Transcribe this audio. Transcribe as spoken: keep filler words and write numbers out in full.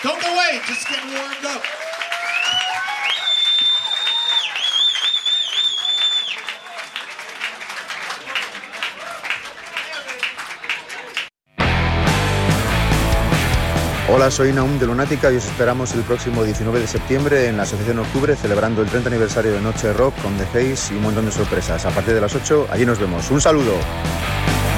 Don't go away, just getting warmed up. Hola, soy Naum de Lunática y os esperamos el próximo diecinueve de septiembre en la Asociación Octubre, celebrando el treinta aniversario de Noche Rock con The Haze y un montón de sorpresas. A partir de las ocho, allí nos vemos. ¡Un saludo!